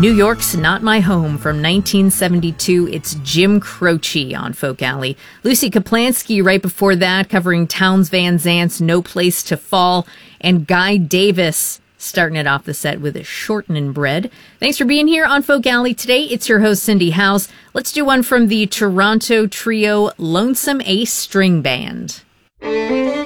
New York's Not My Home from 1972. It's Jim Croce on Folk Alley. Lucy Kaplansky right before that, covering Townes Van Zant's No Place to Fall. And Guy Davis starting it off the set with a Shortening Bread. Thanks for being here on Folk Alley today. It's your host, Cindy House. Let's do one from the Toronto trio Lonesome Ace String Band.